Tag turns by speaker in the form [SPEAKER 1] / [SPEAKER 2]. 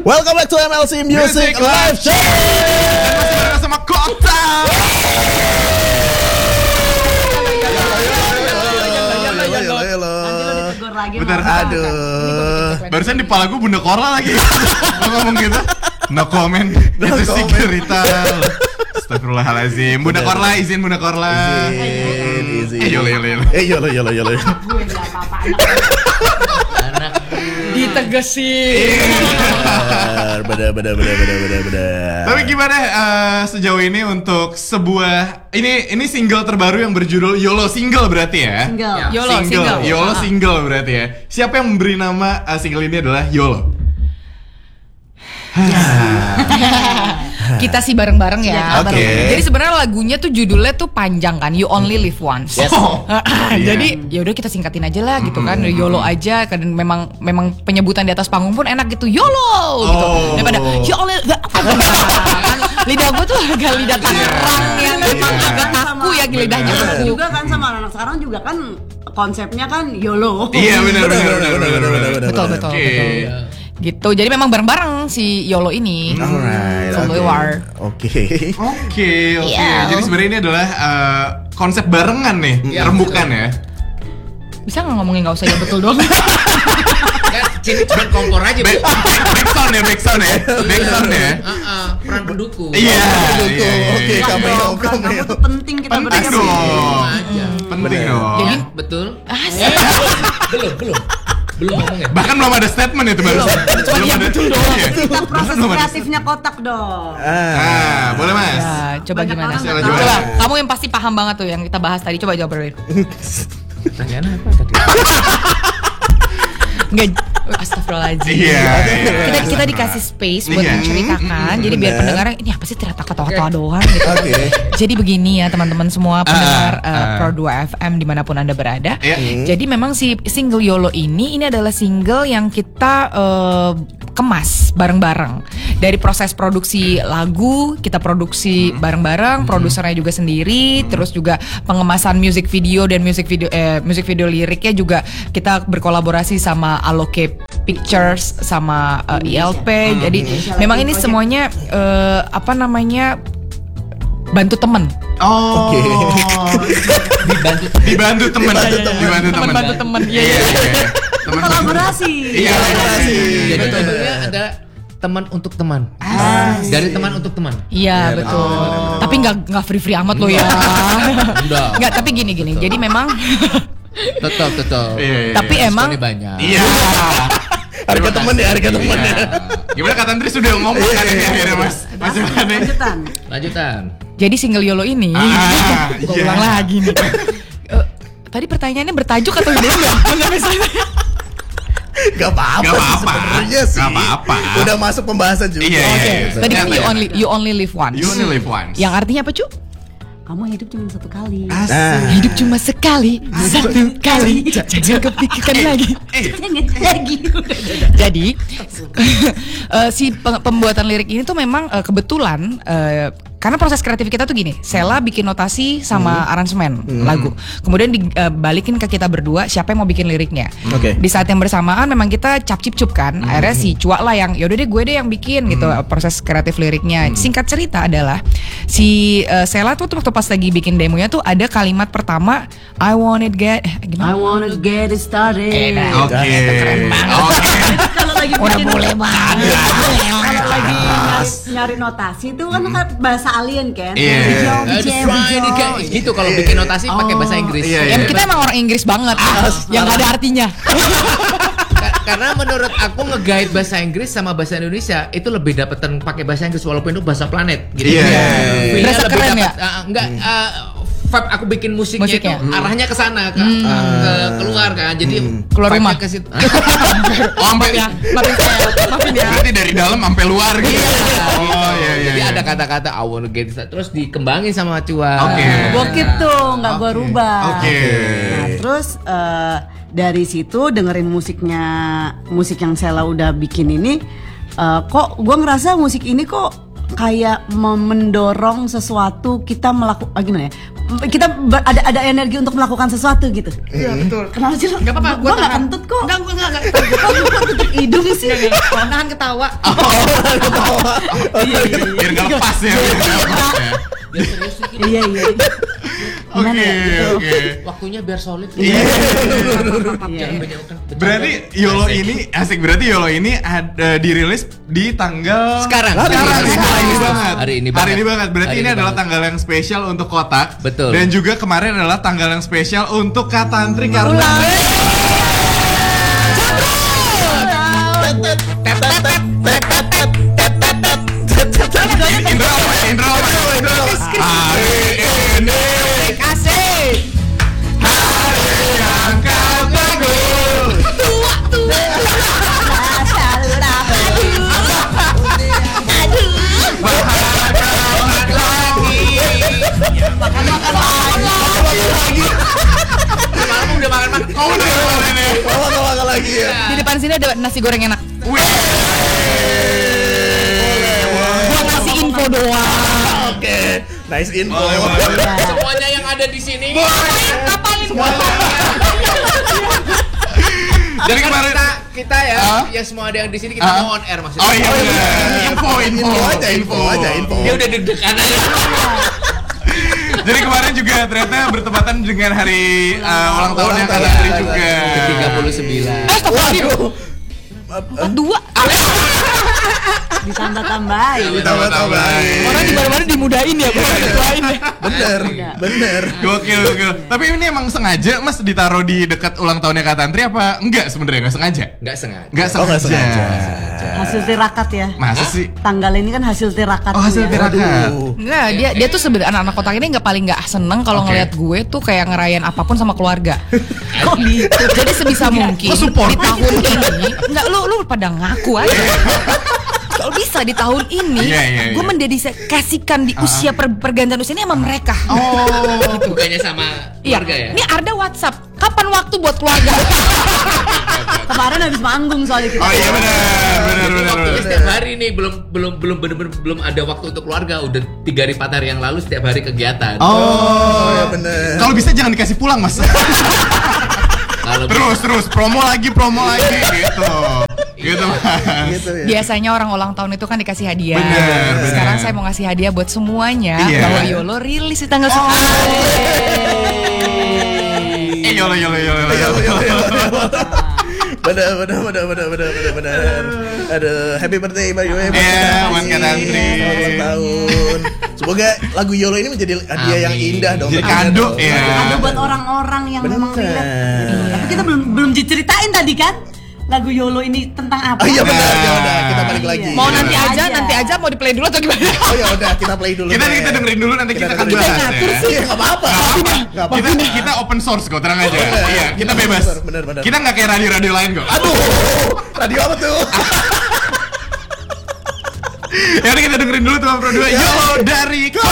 [SPEAKER 1] Welcome back to MLC Music Live Show.
[SPEAKER 2] Masih bareng sama Kota. Bentar,
[SPEAKER 1] aduh.
[SPEAKER 2] Barusan di kepala gue Bunda Korla lagi. Lo ngomong gitu. No comment. Itu sih cerita. Astagfirullahaladzim. Bunda Korla, izin Bunda Korla.
[SPEAKER 1] Izin.
[SPEAKER 2] Yolo.
[SPEAKER 3] Gue gak apa-apa anak ditegesin.
[SPEAKER 1] Bener.
[SPEAKER 2] Tapi gimana sejauh ini untuk sebuah ini single terbaru yang berjudul YOLO single berarti ya? YOLO single berarti ya. Siapa yang memberi nama single ini adalah YOLO?
[SPEAKER 3] Kita sih bareng-bareng ya.
[SPEAKER 1] Oke.
[SPEAKER 3] Jadi sebenarnya lagunya tuh judulnya tuh panjang kan, You Only Live Once.
[SPEAKER 1] Yes.
[SPEAKER 3] Jadi ya udah kita singkatin aja lah gitu kan, YOLO aja kan, memang penyebutan di atas panggung pun enak gitu, YOLO gitu. Daripada You Only lidah gue tuh agak lidah Tangerang yang memang agak kaku ya lidahnya.
[SPEAKER 4] Juga kan sama anak sekarang juga kan konsepnya kan YOLO.
[SPEAKER 2] Iya benar.
[SPEAKER 3] Betul. Gitu, jadi memang bareng-bareng si YOLO ini.
[SPEAKER 1] Alright. Oke.
[SPEAKER 2] Jadi sebenarnya ini adalah konsep barengan nih, rembukan ya.
[SPEAKER 3] Bisa nggak ngomongin nggak usah ya betul dong?
[SPEAKER 5] Sini cuma kompor aja, Bu.
[SPEAKER 2] Backsound ya.
[SPEAKER 5] Peran pendukung.
[SPEAKER 2] Iya.
[SPEAKER 1] Oke, cameo.
[SPEAKER 4] Kamu tuh penting kita
[SPEAKER 2] Penting
[SPEAKER 4] berdua.
[SPEAKER 2] dong. Penting dong.
[SPEAKER 3] Jadi
[SPEAKER 5] Betul. Belum ngomong ya.
[SPEAKER 2] Bahkan belum ada statement itu baru. Belum ada.
[SPEAKER 4] Kita proses kreatifnya Kotak dong.
[SPEAKER 2] Boleh Mas.
[SPEAKER 3] ya, coba
[SPEAKER 4] Banyak
[SPEAKER 3] gimana?
[SPEAKER 4] orang
[SPEAKER 2] nggak
[SPEAKER 3] Coba,
[SPEAKER 2] tahu.
[SPEAKER 3] kamu yang pasti paham banget tuh yang kita bahas tadi. Coba jawab dulu.
[SPEAKER 5] Pertanyaan apa tadi?
[SPEAKER 3] Enggak, astagfirullahaladzim.
[SPEAKER 2] Iya.
[SPEAKER 3] Kita dikasih space buat
[SPEAKER 2] Iya.
[SPEAKER 3] menceritakan. Jadi biar
[SPEAKER 1] Bener.
[SPEAKER 3] pendengarnya ini apa sih ternyata ketawa-ketawa doang gitu.
[SPEAKER 1] Oke.
[SPEAKER 3] Jadi begini ya teman-teman semua pendengar Pro 2 FM dimanapun Anda berada.
[SPEAKER 2] Iya.
[SPEAKER 3] Jadi memang si single YOLO ini adalah single yang kita kemas bareng-bareng. Dari proses produksi lagu kita produksi bareng-bareng, produsernya juga sendiri, terus juga pengemasan music video dan music video liriknya juga kita berkolaborasi sama Aloke Pictures sama ILP. Jadi memang ini semuanya bantu temen.
[SPEAKER 2] Oh. Dibantu teman.
[SPEAKER 3] Bantu temen. Iya.
[SPEAKER 4] Kolaborasi.
[SPEAKER 2] Iya.
[SPEAKER 5] Jadi sebenarnya ada teman untuk teman. Dari teman untuk teman.
[SPEAKER 3] Iya betul. Tapi nggak free amat loh ya. Nggak, tapi gini. Jadi memang.
[SPEAKER 5] Tetap.
[SPEAKER 2] Iya.
[SPEAKER 3] Tapi emang.
[SPEAKER 5] Diskonnya banyak.
[SPEAKER 2] Iya.
[SPEAKER 1] Harga temen ya.
[SPEAKER 2] Gimana Kak Tantri sudah ngomong kan ini akhirnya Mas? Masih mana?
[SPEAKER 5] Lanjutan.
[SPEAKER 3] Jadi single YOLO ini. Gua
[SPEAKER 2] iya.
[SPEAKER 3] ulang lagi nih. Tadi pertanyaannya bertajuk atau enggak?
[SPEAKER 1] Gak apa-apa sebenarnya sih.
[SPEAKER 2] Gak apa-apa.
[SPEAKER 1] Udah masuk pembahasan juga.
[SPEAKER 2] Iya.
[SPEAKER 3] Tadi kan you only live once.
[SPEAKER 2] You only live once.
[SPEAKER 3] Yang artinya apa, Cu?
[SPEAKER 4] Kamu hidup cuma satu kali.
[SPEAKER 3] Hidup cuma sekali, satu kali, jangan kepikirkan lagi. Jadi si pembuatan lirik ini tuh memang kebetulan karena proses kreatif kita tuh gini, Sela bikin notasi sama aransemen lagu, kemudian dibalikin ke kita berdua siapa yang mau bikin liriknya.
[SPEAKER 1] Oke.
[SPEAKER 3] Di saat yang bersamaan memang kita cap-cip-cup kan, akhirnya si Cua lah yang yaudah deh gue deh yang bikin gitu proses kreatif liriknya. Singkat cerita adalah si Sela tuh waktu pas lagi bikin demonya tuh ada kalimat pertama I wanna get
[SPEAKER 4] it started.
[SPEAKER 2] Oke.
[SPEAKER 4] Kalau lagi
[SPEAKER 3] udah
[SPEAKER 4] bikin-
[SPEAKER 3] boleh banget.
[SPEAKER 4] Kalau lagi nyari notasi itu kan bahasa alien kan.
[SPEAKER 2] Iya.
[SPEAKER 5] Gitu kalau bikin notasi pakai bahasa Inggris.
[SPEAKER 2] Iya,
[SPEAKER 3] Ya kita emang orang Inggris banget, yang gak ada artinya.
[SPEAKER 5] Karena menurut aku nge-guide bahasa Inggris sama bahasa Indonesia itu lebih dapetan pakai bahasa Inggris walaupun itu bahasa planet. Gitu.
[SPEAKER 2] Iya.
[SPEAKER 5] Feel-nya
[SPEAKER 3] Berasa
[SPEAKER 5] lebih
[SPEAKER 3] keren
[SPEAKER 5] dapet, enggak vibe aku bikin musiknya itu
[SPEAKER 3] Musiknya.
[SPEAKER 5] arahnya ke sana ke keluar kan. Jadi
[SPEAKER 3] Keluar
[SPEAKER 5] vibe-nya
[SPEAKER 3] rumah.
[SPEAKER 5] ke situ.
[SPEAKER 2] Maafin ya.
[SPEAKER 3] Maafin ya.
[SPEAKER 2] Berarti dari dalam sampai luar gitu. Oh iya.
[SPEAKER 5] Jadi ada kata-kata I wanna get it, terus dikembangin sama Cua.
[SPEAKER 2] Oke.
[SPEAKER 4] Bokit tuh nggak gua rubah.
[SPEAKER 2] Oke.
[SPEAKER 4] Nah, terus dari situ dengerin musik yang Sela udah bikin ini, kok gua ngerasa musik ini kok kayak mendorong sesuatu kita melakukan gimana ya? Kita ada energi untuk melakukan sesuatu gitu.
[SPEAKER 3] Iya betul.
[SPEAKER 4] Kenapa sih lo?
[SPEAKER 3] Gak apa-apa,
[SPEAKER 4] Gua nggak kentut kok.
[SPEAKER 3] Enggak.
[SPEAKER 4] Kok tutup hidung sih?
[SPEAKER 3] Nahan ketawa.
[SPEAKER 2] Biar nggak lepas ya.
[SPEAKER 4] Iya. Gimana ya?
[SPEAKER 2] Oke.
[SPEAKER 5] Waktunya biar solid.
[SPEAKER 2] Iya.
[SPEAKER 5] Jangan banyak kan.
[SPEAKER 2] Berarti YOLO ini asik. Berarti YOLO ini ada dirilis di tanggal
[SPEAKER 5] Sekarang.
[SPEAKER 2] Hari ini banget.
[SPEAKER 5] Hari ini
[SPEAKER 2] banget. Berarti
[SPEAKER 5] Hari
[SPEAKER 2] ini
[SPEAKER 5] ini
[SPEAKER 2] adalah
[SPEAKER 5] banget.
[SPEAKER 2] tanggal yang spesial untuk Kotak.
[SPEAKER 5] Betul.
[SPEAKER 2] Dan juga kemarin adalah tanggal yang spesial untuk Katantri karena Indro. Hari ini
[SPEAKER 3] Asik.
[SPEAKER 2] yang kau tunggu.
[SPEAKER 5] Malam udah makan.
[SPEAKER 2] Kau udah kemarin ini.
[SPEAKER 1] Kalau lagi ya.
[SPEAKER 3] Di depan sini ada nasi goreng enak.
[SPEAKER 2] Wih.
[SPEAKER 3] Gua ngasih info doang.
[SPEAKER 1] Oke, nice info.
[SPEAKER 5] Semuanya yang ada di sini.
[SPEAKER 3] Ngapain?
[SPEAKER 2] Jadi kemarin
[SPEAKER 5] kita ya, yang semua ada yang di sini kita mau on air maksudnya.
[SPEAKER 2] Oh iya benar.
[SPEAKER 1] Info aja.
[SPEAKER 5] Dia udah deg-degan aja.
[SPEAKER 2] Jadi kemarin juga ternyata bertepatan dengan hari ulang tahunnya Katantri juga.
[SPEAKER 5] Ke-39.
[SPEAKER 1] Waduh.
[SPEAKER 3] 2.
[SPEAKER 4] Ditambah-tambahin.
[SPEAKER 3] Orang di mana-mana dimudahin ya, bukan dimudahin ya.
[SPEAKER 1] Bener.
[SPEAKER 2] Gokil. Tapi ini emang sengaja Mas ditaruh di dekat ulang tahunnya Katantri apa enggak sebenarnya? Enggak sengaja?
[SPEAKER 5] Enggak sengaja.
[SPEAKER 2] Enggak
[SPEAKER 1] Oh, nggak
[SPEAKER 2] sengaja.
[SPEAKER 4] Hasil tirakat ya.
[SPEAKER 2] Masa sih?
[SPEAKER 4] Tanggal ini kan hasil tirakat.
[SPEAKER 2] Oh, hasil tirakat.
[SPEAKER 3] Enggak, dia tuh sebenarnya anak-anak kotak ini paling nggak seneng kalau
[SPEAKER 2] Oke.
[SPEAKER 3] ngelihat gue tuh kayak ngerayain apapun sama keluarga.
[SPEAKER 4] Kok gitu?
[SPEAKER 3] Jadi sebisa mungkin
[SPEAKER 2] Lo support.
[SPEAKER 3] di tahun ini enggak lu pada ngaku aja. Kalau bisa di tahun ini
[SPEAKER 2] Iya.
[SPEAKER 3] gue mendedikasikan di usia pergantian usia ini sama mereka.
[SPEAKER 2] Oh.
[SPEAKER 5] Bukannya sama
[SPEAKER 3] Iya.
[SPEAKER 5] keluarga ya?
[SPEAKER 3] Ini Arda WhatsApp. Kapan waktu buat keluarga?
[SPEAKER 4] Kemarin habis manggung soalnya kita.
[SPEAKER 2] Oh iya benar.
[SPEAKER 5] Waktunya setiap hari nih belum ada waktu untuk keluarga. Udah 3 hari 4 hari yang lalu setiap hari kegiatan.
[SPEAKER 2] Oh,
[SPEAKER 1] ya bener.
[SPEAKER 2] Kalau bisa jangan dikasih pulang, Mas.
[SPEAKER 5] Kalau
[SPEAKER 2] terus promo lagi gitu. Gitu, Mas.
[SPEAKER 1] Gitu ya.
[SPEAKER 3] Biasanya orang ulang tahun itu kan dikasih hadiah.
[SPEAKER 2] Bener.
[SPEAKER 3] Sekarang saya mau ngasih hadiah buat semuanya
[SPEAKER 2] Iya.
[SPEAKER 3] bahwa YOLO rilis di tanggal 10.
[SPEAKER 2] YOLO.
[SPEAKER 1] Bener. Aduh, happy birthday by the way.
[SPEAKER 2] Iya, buat Katantri.
[SPEAKER 1] Selamat ulang tahun. Semoga lagu YOLO ini menjadi hadiah yang
[SPEAKER 5] Amin.
[SPEAKER 1] indah dong.
[SPEAKER 2] Jadi kado ya.
[SPEAKER 4] Ada buat orang-orang yang memang
[SPEAKER 1] Bener.
[SPEAKER 4] relate. Tapi kita belum diceritain tadi kan lagu YOLO ini tentang apa?
[SPEAKER 1] Oh iya benar,
[SPEAKER 2] Nah.
[SPEAKER 1] ya udah kita balik lagi.
[SPEAKER 3] Mau
[SPEAKER 2] Iya.
[SPEAKER 3] nanti aja mau di play dulu atau gimana?
[SPEAKER 1] Oh ya udah kita play dulu.
[SPEAKER 2] Kita
[SPEAKER 1] deh.
[SPEAKER 2] dengerin dulu nanti kita akan
[SPEAKER 1] dengerin.
[SPEAKER 2] bahas
[SPEAKER 1] Ngatur
[SPEAKER 2] ya.
[SPEAKER 1] sih, nggak apa-apa. Nggak apa-apa.
[SPEAKER 2] Kita open source kok, tenang aja. Iya, kita
[SPEAKER 1] Bener,
[SPEAKER 2] bebas.
[SPEAKER 1] bener.
[SPEAKER 2] Kita nggak kayak radio-radio lain kok.
[SPEAKER 1] Aduh, radio apa tuh?
[SPEAKER 2] Ya udah kita dengerin dulu tuh Pro 2 YOLO dari